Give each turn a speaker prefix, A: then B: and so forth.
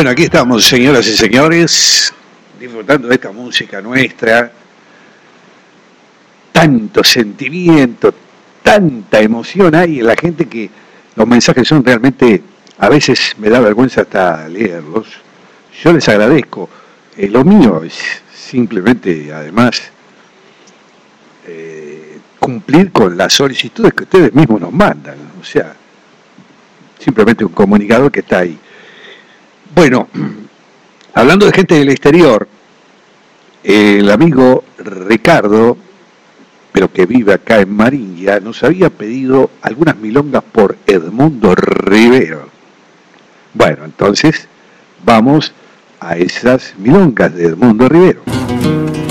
A: Bueno, aquí estamos, señoras y señores, disfrutando de esta música nuestra. Tanto sentimiento, tanta emoción hay en la gente que los mensajes son realmente, a veces me da vergüenza hasta leerlos. Yo les agradezco. Lo mío es simplemente, además, cumplir con las solicitudes que ustedes mismos nos mandan. O sea, simplemente un comunicador que está ahí. Bueno, hablando de gente del exterior, el amigo Ricardo, pero que vive acá en Marinilla, nos había pedido algunas milongas por Edmundo Rivero. Bueno, entonces vamos a esas milongas de Edmundo Rivero.